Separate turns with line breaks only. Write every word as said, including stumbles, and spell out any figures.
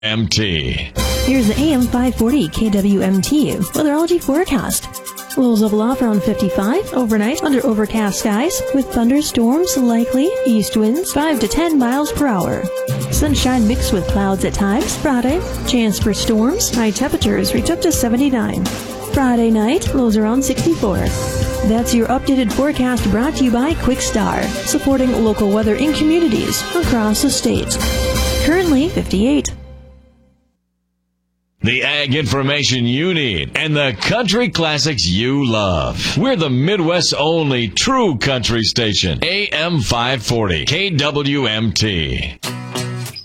M T.
Here's the A M five forty K W M T weatherology forecast. Lows of low around fifty-five overnight under overcast skies with thunderstorms likely, east winds five to ten miles per hour. Sunshine mixed with clouds at times Friday. Chance for storms. High temperatures reach up to seventy-nine. Friday night, lows around sixty-four. That's your updated forecast brought to you by QuickStar, supporting local weather in communities across the state. Currently fifty-eight.
The ag information you need and the country classics you love. We're the Midwest's only true country station. A M five forty K W M T.